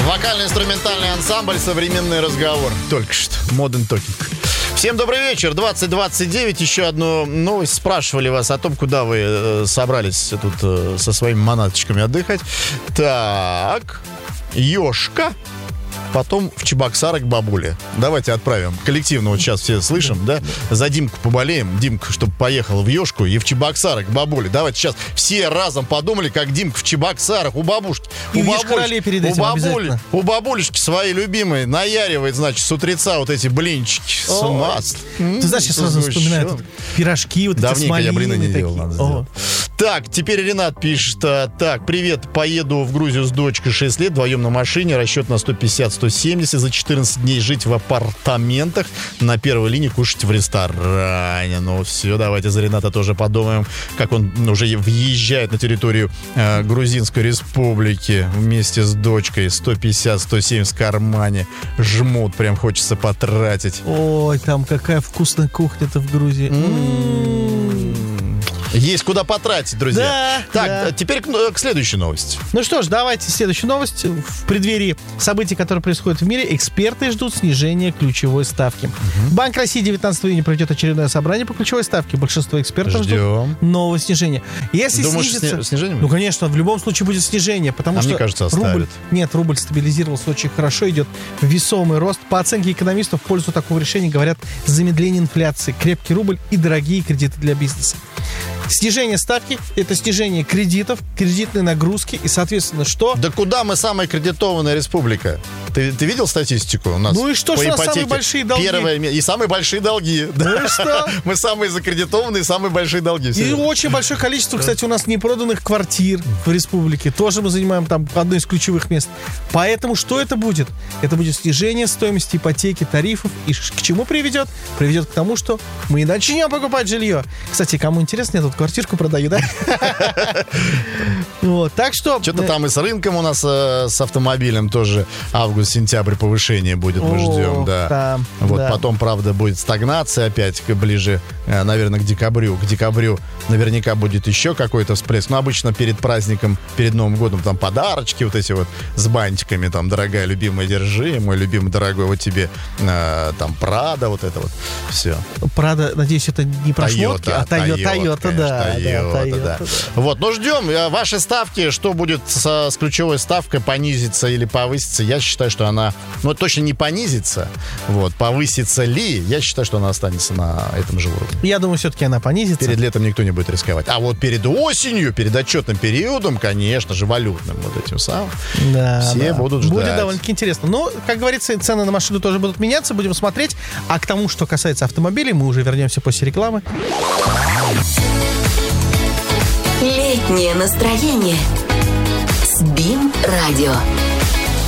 Вокально-инструментальный ансамбль «Современный разговор». Только что. Modern Talking. Всем добрый вечер. 20:29. Еще одну новость. Спрашивали вас о том, куда вы собрались тут со своими манаточками отдыхать. Так. Ёшка. Потом в Чебоксары к бабуле. Давайте отправим. Коллективно вот сейчас все слышим, да? За Димку поболеем. Димка, чтобы поехал в Ёшку и в Чебоксары к бабуле. Давайте сейчас все разом подумали, как Димка в Чебоксарах у бабушки. И в Ешкарале перед этим обязательно. У бабулечки своей любимой наяривает, значит, с утреца вот эти блинчики с маслом. Ты знаешь, я сразу вспоминаю тут пирожки, вот эти с малиной. Я блины не делал. Так, теперь Ренат пишет. Так, привет, поеду в Грузию с дочкой 6 лет, вдвоем на машине, расчет на 150-170, за 14 дней жить в апартаментах, на первой линии кушать в ресторане. Ну все, давайте за Рената тоже подумаем, как он уже въезжает на территорию Грузинской республики вместе с дочкой. 150-170 в кармане. Жмут, прям хочется потратить. Ой, там какая вкусная кухня-то в Грузии. Есть куда потратить, друзья. Да, так, теперь к следующей новости. Ну что ж, давайте следующую новость. В преддверии событий, которые происходят в мире, эксперты ждут снижения ключевой ставки. Банк России 19 июня проведет очередное собрание по ключевой ставке. Большинство экспертов ждут нового снижения. Если думаешь, снизится... снижение будет? Ну, конечно, в любом случае будет снижение, потому что мне кажется, оставят. рубль стабилизировался очень хорошо, идет весомый рост. По оценке экономистов, в пользу такого решения говорят замедление инфляции, крепкий рубль и дорогие кредиты для бизнеса. Снижение ставки – это снижение кредитов, кредитной нагрузки и, соответственно, что? Да куда мы самая кредитованная республика? Ты видел статистику у нас? Ну и что, что у нас самые большие долги? И самые большие долги. Ну и что? Мы самые закредитованные, самые большие долги. И очень большое количество, кстати, у нас непроданных квартир в республике. Тоже мы занимаем там одно из ключевых мест. Поэтому что это будет? Это будет снижение стоимости ипотеки, тарифов. И к чему приведет? Приведет к тому, что мы и начнем покупать жилье. Кстати, кому интересно, я тут квартирку продаю, да? Вот, так что... Что-то там и с рынком у нас, с автомобилем тоже август-сентябрь повышение будет, мы ждем, да. Вот потом, правда, будет стагнация опять ближе, наверное, к декабрю. К декабрю наверняка будет еще какой-то всплеск. Но обычно перед праздником, перед Новым годом там подарочки вот эти вот с бантиками, там, дорогая, любимая, держи, мой любимый, дорогой, вот тебе там Прада, вот это вот, все. Прада, надеюсь, это не про шмотки, а Тойота, да. Да. Вот, ну ждем. Ваши ставки, что будет с ключевой ставкой, понизится или повысится? Я считаю, что она, ну, точно не понизится. Вот, повысится ли? Я считаю, что она останется на этом же уровне. Я думаю, все-таки она понизится. Перед летом никто не будет рисковать. А вот перед осенью, перед отчетным периодом, конечно же, валютным вот этим самым, все будут ждать. Будет довольно-таки интересно. Но, как говорится, цены на машину тоже будут меняться, будем смотреть. А к тому, что касается автомобилей, мы уже вернемся после рекламы. Летнее настроение с БИМ-радио.